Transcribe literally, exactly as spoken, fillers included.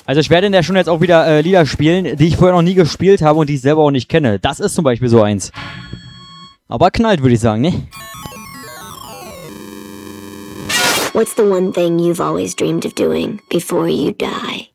Also ich werde in der schon jetzt auch wieder äh, Lieder spielen, die ich vorher noch nie gespielt habe und die ich selber auch nicht kenne. Das ist zum Beispiel so eins. Aber knallt, würde ich sagen, ne? What's the one thing you've always dreamed of doing before you die?